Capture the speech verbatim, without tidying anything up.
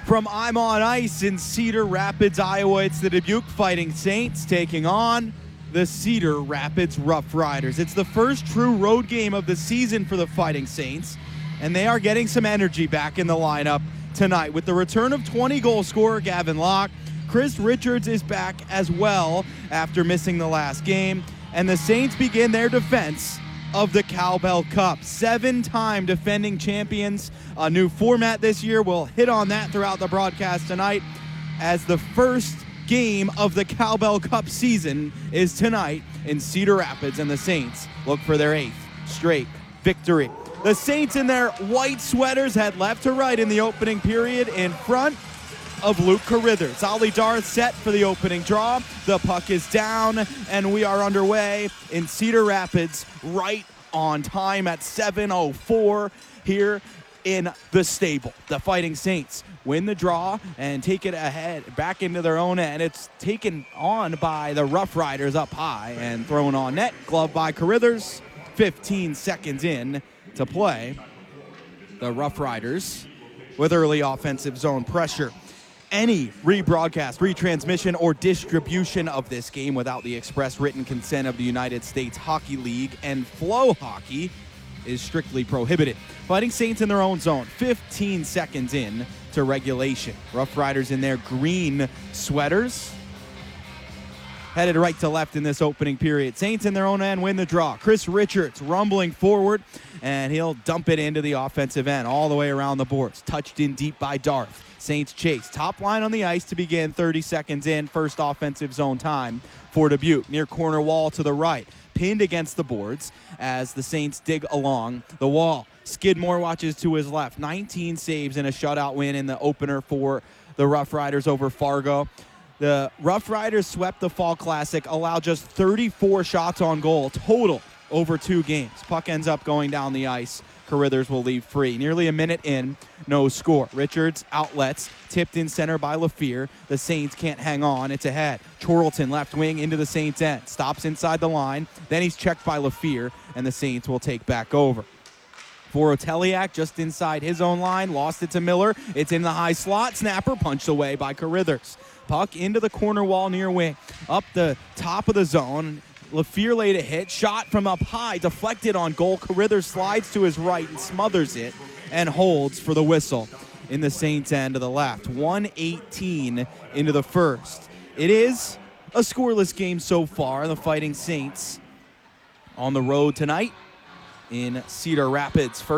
From I'm on Ice in Cedar Rapids, Iowa, it's the Dubuque Fighting Saints taking on the Cedar Rapids Rough Riders. It's the first true road game of the season for the Fighting Saints, and they are getting some energy back in the lineup tonight. With the return of twenty-goal scorer Gavin Locke, Chris Richards is back as well after missing the last game, and the Saints begin their defense of the Cowbell Cup. Seven-time defending champions. A new format this year. We'll hit on that throughout the broadcast tonight, as the first game of the Cowbell Cup season is tonight in Cedar Rapids, and the Saints look for their eighth straight victory. The Saints in their white sweaters head left to right in the opening period in front of Luke Carithers. Ali Darth set for the opening draw. The puck is down, and we are underway in Cedar Rapids right on time at seven oh four here in the stable. The Fighting Saints win the draw and take it ahead back into their own end. It's taken on by the Rough Riders up high and thrown on net. Glove by Carithers. fifteen seconds in to play. The Rough Riders with early offensive zone pressure. Any rebroadcast, retransmission, or distribution of this game without the express written consent of the United States Hockey League and Flow Hockey is strictly prohibited. Fighting Saints in their own zone, fifteen seconds in to regulation. Rough Riders in their green sweaters, headed right to left in this opening period. Saints in their own end win the draw. Chris Richards rumbling forward, and he'll dump it into the offensive end all the way around the boards. Touched in deep by Darth. Saints chase. Top line on the ice to begin. thirty seconds in. First offensive zone time for Dubuque. Near corner wall to the right. Pinned against the boards as the Saints dig along the wall. Skidmore watches to his left. nineteen saves and a shutout win in the opener for the Rough Riders over Fargo. The Rough Riders swept the Fall Classic, allowed just thirty-four shots on goal total over two games. Puck ends up going down the ice. Carithers will leave free. Nearly a minute in, no score. Richards outlets, tipped in center by LaFear. The Saints can't hang on. It's ahead. Chorlton left wing into the Saints' end. Stops inside the line. Then he's checked by LaFear, and the Saints will take back over. Voroteliak just inside his own line. Lost it to Miller. It's in the high slot. Snapper punched away by Carithers. Puck into the corner wall near wing. Up the top of the zone. LaFear laid a hit, shot from up high, deflected on goal. Carithers slides to his right and smothers it and holds for the whistle in the Saints' end to the left. one eighteen into the first. It is a scoreless game so far. The Fighting Saints on the road tonight in Cedar Rapids. First